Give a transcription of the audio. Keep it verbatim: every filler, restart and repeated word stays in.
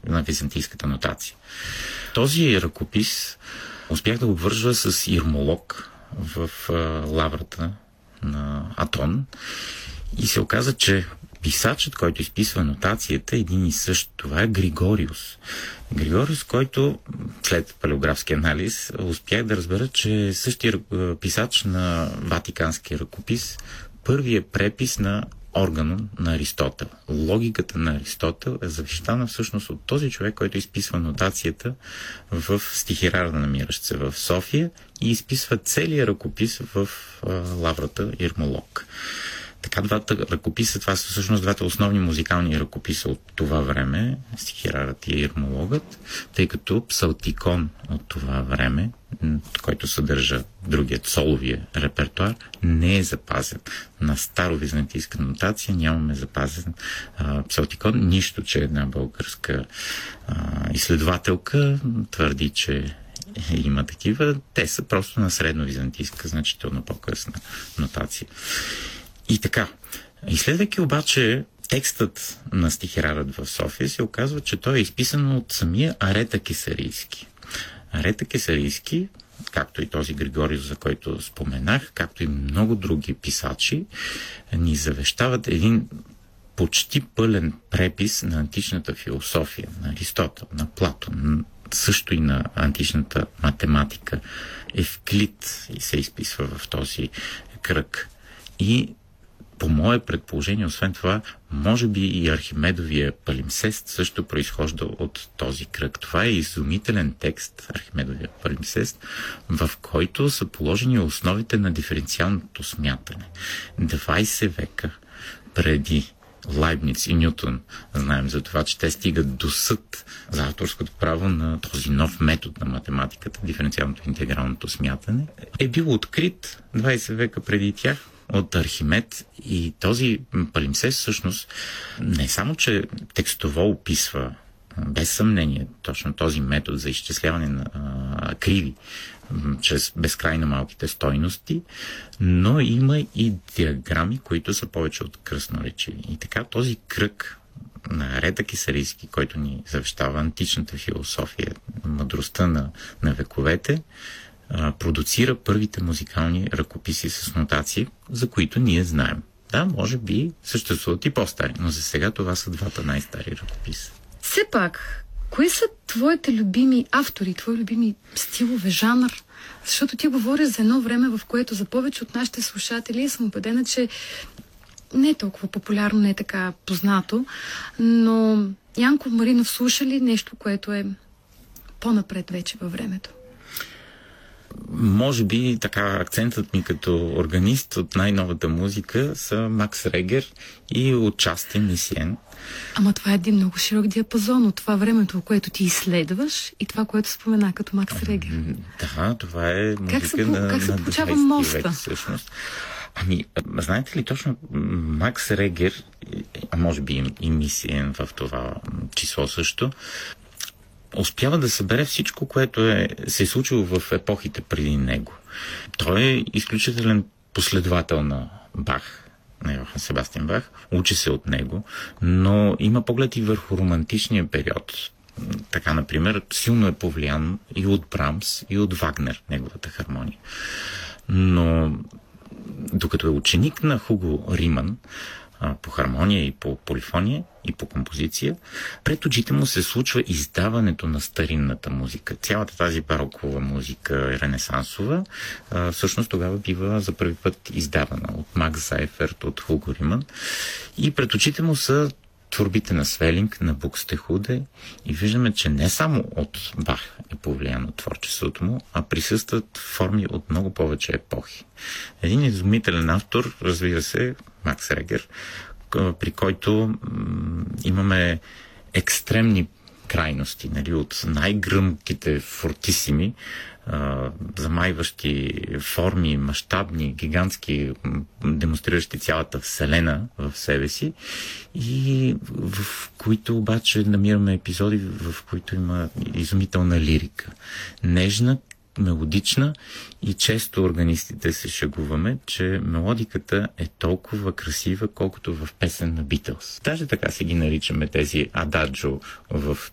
на византийската нотация. Този ръкопис успях да обвържа с ирмолог в а, лаврата на Атон и се оказа, че писачът, който изписва нотацията, е един и същ. Това е Григориус. Григориус, който след палеографски анализ успях да разбера, че е същия писач на Ватиканския ръкопис, първият препис на органон на Аристотел. Логиката на Аристотел е завещана всъщност от този човек, който изписва нотацията в стихирара, намиращ се в София, и изписва целият ръкопис в а, лаврата Ирмолог. Така двата ръкописа, това са всъщност двата основни музикални ръкописа от това време, стихирарът и ирмологът, тъй като псалтикон от това време, който съдържа другият соловия репертуар, не е запазен. На старовизантийска нотация нямаме запазен а, псалтикон, нищо, че една българска а, изследователка твърди, че има такива. Те са просто на средновизантийска, значително по-късна нотация. И така, изследвайки обаче текстът на стихирарът в София, се оказва, че той е изписан от самия Арета Кесарийски. Арета Кесарийски, както и този Григориус, за който споменах, както и много други писачи, ни завещават един почти пълен препис на античната философия, на Аристотел, на Платон, също и на античната математика. Евклид се изписва в този кръг. И по мое предположение, освен това, може би и Архимедовия палимсест също произхожда от този кръг. Това е изумителен текст, Архимедовия палимсест, в който са положени основите на диференциалното смятане. двайсет века преди Лайбниц и Нютон, знаем за това, че те стигат до съд за авторското право на този нов метод на математиката, диференциалното интегралното смятане, е бил открит двайсет века преди тях от Архимед, и този палимсест всъщност не само, че текстово описва без съмнение точно този метод за изчисляване на а, криви чрез безкрайно малките стойности, но има и диаграми, които са повече от кръсноречиви. И така този кръг на Арета Кесарийски, който ни завещава античната философия, мъдростта на, на вековете, продуцира първите музикални ръкописи с нотации, за които ние знаем. Да, може би съществуват и по-стари, но за сега това са двата най-стари ръкописа. Все пак, кои са твоите любими автори, твои любими стилове, жанр? Защото ти говориш за едно време, в което за повече от нашите слушатели съм убедена, че не е толкова популярно, не е така познато, но Янко Маринов слуша ли нещо, което е по-напред вече във времето? Може би така акцентът ми като органист от най-новата музика са Макс Регер и отчасти Мисиен. Ама това е един много широк диапазон от това времето, което ти изследваш, и това, което спомена като Макс Регер. Да, това е музика как се, на, как се на получава моста? век, всъщност. Ами, знаете ли точно, Макс Регер, а може би и Мисиен в това число също, успява да събере всичко, което е, се е случило в епохите преди него. Той е изключителен последовател на Бах, на Йохан Себастиан Бах, учи се от него, но има поглед и върху романтичния период. Така, например, силно е повлиян и от Брамс, и от Вагнер, неговата хармония. Но докато е ученик на Хуго Риман, по хармония и по полифония и по композиция, пред очите му се случва издаването на старинната музика. Цялата тази барокова музика, ренесансова, всъщност тогава бива за първи път издавана от Макс Зайферт, от Хуго Риман, и пред очите му са творбите на Свелинг, на Букстехуде, и виждаме, че не само от Бах е повлияно творчеството му, а присъстват форми от много повече епохи. Един изумителен автор, разбира се, Макс Регер, при който м- имаме екстремни крайности, нали, от най-гръмките фортисими, а, замайващи форми, мащабни, гигантски, демонстриращи цялата вселена в себе си, и в, в които обаче намираме епизоди, в които има изумителна лирика. Нежна, мелодична, и често органистите се шегуваме, че мелодиката е толкова красива, колкото в песен на Битълс. Даже така си ги наричаме тези ададжо в